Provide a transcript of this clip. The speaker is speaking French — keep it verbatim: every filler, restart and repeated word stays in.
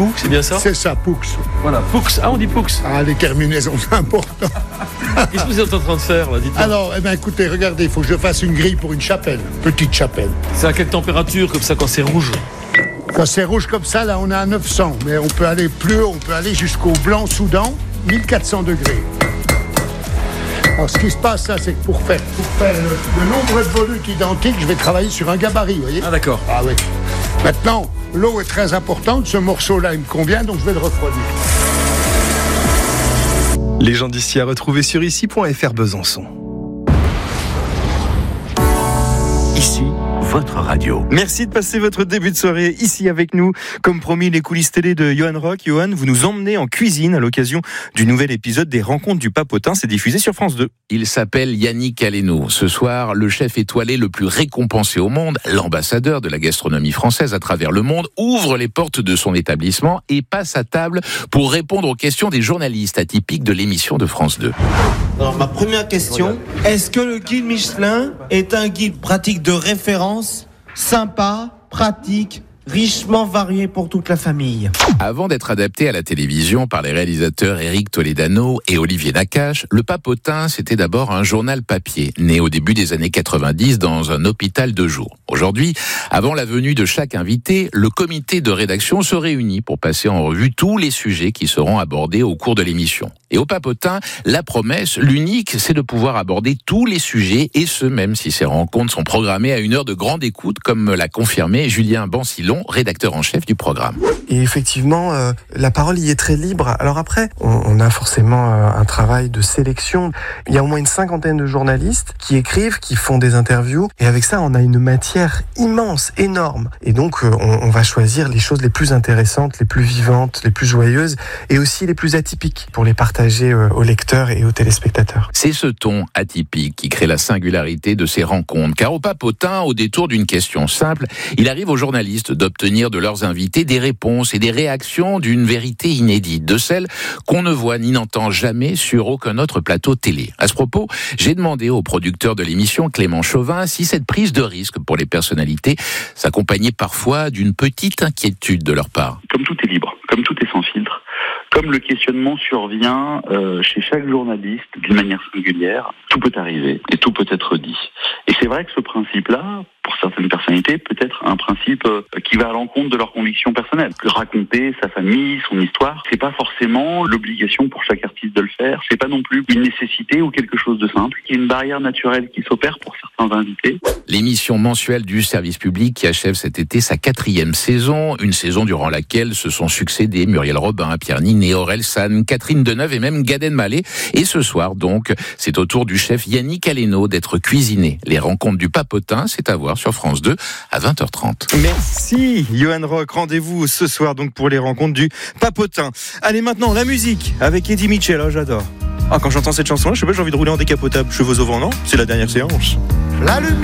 Pou, c'est bien ça? C'est ça, Poux. Voilà, Poux. Ah, on dit Poux. Ah, les terminaisons, c'est important. Qu'est-ce que vous êtes en train de faire, là? Dites-moi. Alors, eh bien, écoutez, regardez, il faut que je fasse une grille pour une chapelle, petite chapelle. C'est à quelle température, comme ça, quand c'est rouge? Quand c'est rouge comme ça, là, on est à neuf cents. Mais on peut aller plus haut, on peut aller jusqu'au blanc Soudan, mille quatre cents degrés. Alors, ce qui se passe là, c'est que pour faire, pour faire le, le nombre de volutes identiques, je vais travailler sur un gabarit, vous voyez? Ah, d'accord. Ah oui. Maintenant, l'eau est très importante. Ce morceau-là, il me convient, donc je vais le refroidir. Les gens d'ici à retrouver sur ici point f r Besançon. Ici, votre radio. Merci de passer votre début de soirée ici avec nous. Comme promis, les coulisses télé de Johan Rock. Johan, vous nous emmenez en cuisine à l'occasion du nouvel épisode des Rencontres du Papotin. C'est diffusé sur France deux. Il s'appelle Yannick Aleno. Ce soir, le chef étoilé le plus récompensé au monde, l'ambassadeur de la gastronomie française à travers le monde, ouvre les portes de son établissement et passe à table pour répondre aux questions des journalistes atypiques de l'émission de France deux. Alors, ma première question, est-ce que le guide Michelin est un guide pratique de référence, sympa, pratique, richement varié pour toute la famille? Avant d'être adapté à la télévision par les réalisateurs Éric Toledano et Olivier Nakache, le Papotin, c'était d'abord un journal papier, né au début des années quatre-vingt-dix dans un hôpital de jour. Aujourd'hui, avant la venue de chaque invité, le comité de rédaction se réunit pour passer en revue tous les sujets qui seront abordés au cours de l'émission. Et au Papotin, la promesse, l'unique, c'est de pouvoir aborder tous les sujets, et ce, même si ces rencontres sont programmées à une heure de grande écoute, comme l'a confirmé Julien Bancilon, rédacteur en chef du programme. Et effectivement, euh, la parole y est très libre. Alors après, on, on a forcément euh, un travail de sélection. Il y a au moins une cinquantaine de journalistes qui écrivent, qui font des interviews, et avec ça, on a une matière immense, énorme. Et donc, euh, on, on va choisir les choses les plus intéressantes, les plus vivantes, les plus joyeuses, et aussi les plus atypiques pour les partager aux lecteurs et aux téléspectateurs. C'est ce ton atypique qui crée la singularité de ces rencontres. Car au Papotin, au détour d'une question simple, il arrive aux journalistes d'obtenir de leurs invités des réponses et des réactions d'une vérité inédite, de celle qu'on ne voit ni n'entend jamais sur aucun autre plateau télé. À ce propos, j'ai demandé au producteur de l'émission, Clément Chauvin, si cette prise de risque pour les personnalités s'accompagnait parfois d'une petite inquiétude de leur part. Comme tout est libre, comme tout est sans filtre, comme le questionnement survient euh, chez chaque journaliste d'une manière singulière, tout peut arriver et tout peut être dit. Et c'est vrai que ce principe-là, pour certaines personnalités, peut être un principe euh, qui va à l'encontre de leurs convictions personnelles. Raconter sa famille, son histoire, c'est pas forcément l'obligation pour chaque artiste de le faire. C'est pas non plus une nécessité ou quelque chose de simple. Il y a une barrière naturelle qui s'opère pour certains invités. L'émission mensuelle du service public qui achève cet été sa quatrième saison, une saison durant laquelle se sont succédés Muriel Robin, Pierre Ninet, Aurel San, Catherine Deneuve et même Gad Elmaleh. Et ce soir donc, c'est au tour du chef Yannick Aleno d'être cuisiné. Les Rencontres du Papotin, c'est à voir sur France deux à vingt heures trente. Merci Johan Rock. Rendez-vous ce soir donc pour les Rencontres du Papotin. Allez maintenant la musique avec Eddie Mitchell. Oh, j'adore. Ah, quand j'entends cette chanson, je sais pas, j'ai envie de rouler en décapotable. Cheveux au vent, non? C'est la dernière séance. La lumière.